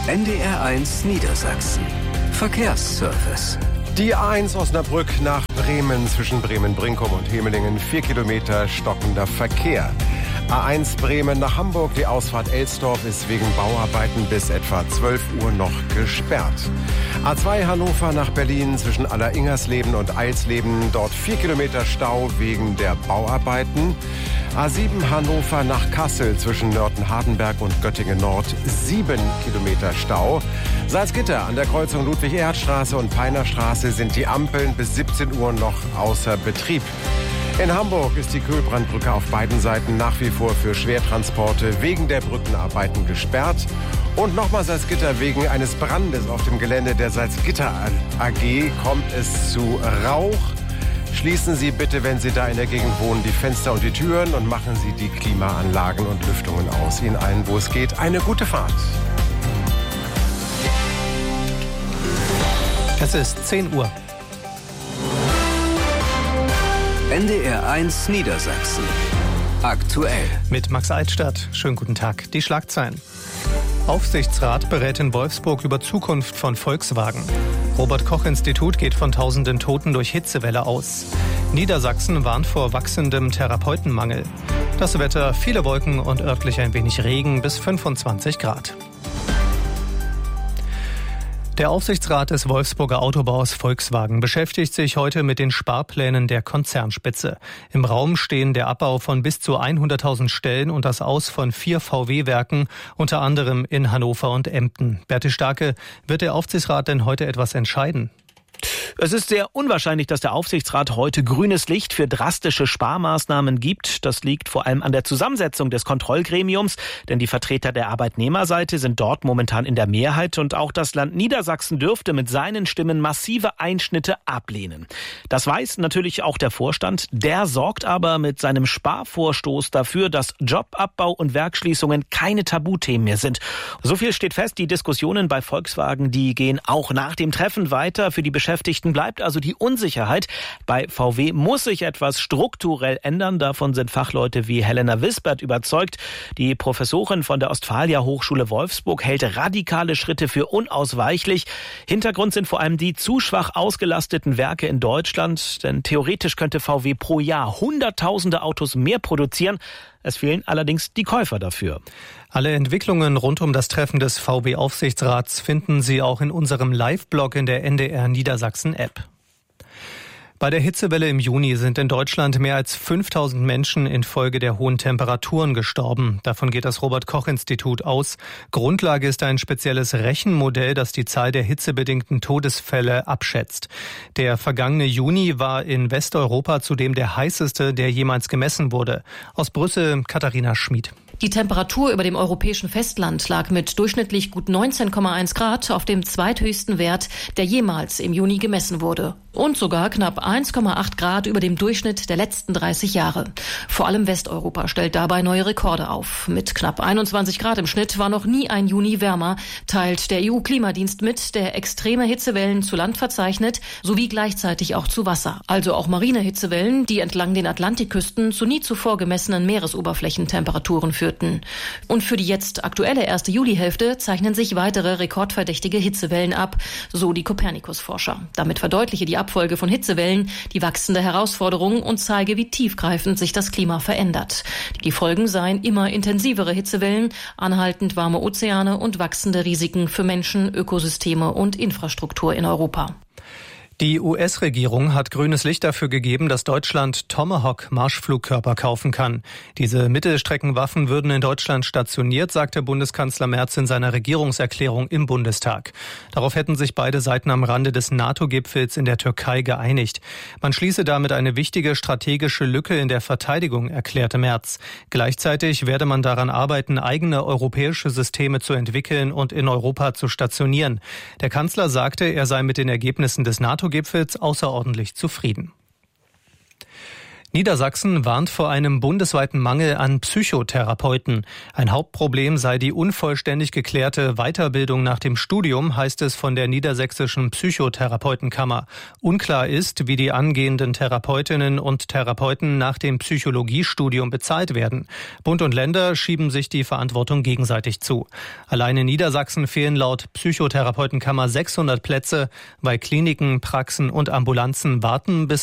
NDR1 Niedersachsen. Verkehrsservice. Die A1 Osnabrück nach Bremen zwischen Bremen-Brinkum und Hemelingen. 4 Kilometer stockender Verkehr. A1 Bremen nach Hamburg. Die Ausfahrt Elsdorf ist wegen Bauarbeiten bis etwa 12 Uhr noch gesperrt. A2 Hannover nach Berlin zwischen Aller-Ingersleben und Eilsleben. Dort 4 Kilometer Stau wegen der Bauarbeiten. A7 Hannover nach Kassel zwischen Nörten-Hardenberg und Göttingen-Nord 7 Kilometer Stau. Salzgitter an der Kreuzung Ludwig-Erhard-Straße und Peinerstraße sind die Ampeln bis 17 Uhr noch außer Betrieb. In Hamburg ist die Kühlbrandbrücke auf beiden Seiten nach wie vor für Schwertransporte wegen der Brückenarbeiten gesperrt. Und nochmal Salzgitter: wegen eines Brandes auf dem Gelände der Salzgitter AG kommt es zu Rauch. Schließen Sie bitte, wenn Sie da in der Gegend wohnen, die Fenster und die Türen und machen Sie die Klimaanlagen und Lüftungen aus. Ihnen allen, wo es geht, eine gute Fahrt. Es ist 10 Uhr. NDR1 Niedersachsen. Aktuell. Mit Max Eitstadt. Schönen guten Tag. Die Schlagzeilen. Aufsichtsrat berät in Wolfsburg über Zukunft von Volkswagen. Robert-Koch-Institut geht von tausenden Toten durch Hitzewelle aus. Niedersachsen warnt vor wachsendem Therapeutenmangel. Das Wetter: viele Wolken und örtlich ein wenig Regen bis 25 Grad. Der Aufsichtsrat des Wolfsburger Autobaus Volkswagen beschäftigt sich heute mit den Sparplänen der Konzernspitze. Im Raum stehen der Abbau von bis zu 100.000 Stellen und das Aus von 4 VW-Werken, unter anderem in Hannover und Emden. Berti Starke, wird der Aufsichtsrat denn heute etwas entscheiden? Es ist sehr unwahrscheinlich, dass der Aufsichtsrat heute grünes Licht für drastische Sparmaßnahmen gibt. Das liegt vor allem an der Zusammensetzung des Kontrollgremiums, denn die Vertreter der Arbeitnehmerseite sind dort momentan in der Mehrheit und auch das Land Niedersachsen dürfte mit seinen Stimmen massive Einschnitte ablehnen. Das weiß natürlich auch der Vorstand. Der sorgt aber mit seinem Sparvorstoß dafür, dass Jobabbau und Werksschließungen keine Tabuthemen mehr sind. So viel steht fest: die Diskussionen bei Volkswagen, die gehen auch nach dem Treffen weiter. Für die Beschäftigten bleibt also die Unsicherheit. Bei VW muss sich etwas strukturell ändern. Davon sind Fachleute wie Helena Wisbert überzeugt. Die Professorin von der Ostfalia Hochschule Wolfsburg hält radikale Schritte für unausweichlich. Hintergrund sind vor allem die zu schwach ausgelasteten Werke in Deutschland. Denn theoretisch könnte VW pro Jahr Hunderttausende Autos mehr produzieren. Es fehlen allerdings die Käufer dafür. Alle Entwicklungen rund um das Treffen des VW-Aufsichtsrats finden Sie auch in unserem Live-Blog in der NDR Niedersachsen-App. Bei der Hitzewelle im Juni sind in Deutschland mehr als 5.000 Menschen infolge der hohen Temperaturen gestorben. Davon geht das Robert-Koch-Institut aus. Grundlage ist ein spezielles Rechenmodell, das die Zahl der hitzebedingten Todesfälle abschätzt. Der vergangene Juni war in Westeuropa zudem der heißeste, der jemals gemessen wurde. Aus Brüssel, Katharina Schmid. Die Temperatur über dem europäischen Festland lag mit durchschnittlich gut 19,1 Grad auf dem zweithöchsten Wert, der jemals im Juni gemessen wurde. Und sogar knapp 1,8 Grad über dem Durchschnitt der letzten 30 Jahre. Vor allem Westeuropa stellt dabei neue Rekorde auf. Mit knapp 21 Grad im Schnitt war noch nie ein Juni wärmer, teilt der EU-Klimadienst mit, der extreme Hitzewellen zu Land verzeichnet, sowie gleichzeitig auch zu Wasser. Also auch marine Hitzewellen, die entlang den Atlantikküsten zu nie zuvor gemessenen Meeresoberflächentemperaturen führten. Und für die jetzt aktuelle erste Julihälfte zeichnen sich weitere rekordverdächtige Hitzewellen ab, so die Copernicus-Forscher. Damit verdeutliche die Abfolge von Hitzewellen die wachsende Herausforderung und zeige, wie tiefgreifend sich das Klima verändert. Die Folgen seien immer intensivere Hitzewellen, anhaltend warme Ozeane und wachsende Risiken für Menschen, Ökosysteme und Infrastruktur in Europa. Die US-Regierung hat grünes Licht dafür gegeben, dass Deutschland Tomahawk-Marschflugkörper kaufen kann. Diese Mittelstreckenwaffen würden in Deutschland stationiert, sagte Bundeskanzler Merz in seiner Regierungserklärung im Bundestag. Darauf hätten sich beide Seiten am Rande des NATO-Gipfels in der Türkei geeinigt. Man schließe damit eine wichtige strategische Lücke in der Verteidigung, erklärte Merz. Gleichzeitig werde man daran arbeiten, eigene europäische Systeme zu entwickeln und in Europa zu stationieren. Der Kanzler sagte, er sei mit den Ergebnissen des NATO-Gipfels außerordentlich zufrieden. Niedersachsen warnt vor einem bundesweiten Mangel an Psychotherapeuten. Ein Hauptproblem sei die unvollständig geklärte Weiterbildung nach dem Studium, heißt es von der Niedersächsischen Psychotherapeutenkammer. Unklar ist, wie die angehenden Therapeutinnen und Therapeuten nach dem Psychologiestudium bezahlt werden. Bund und Länder schieben sich die Verantwortung gegenseitig zu. Allein in Niedersachsen fehlen laut Psychotherapeutenkammer 600 Plätze, weil Kliniken, Praxen und Ambulanzen warten, bis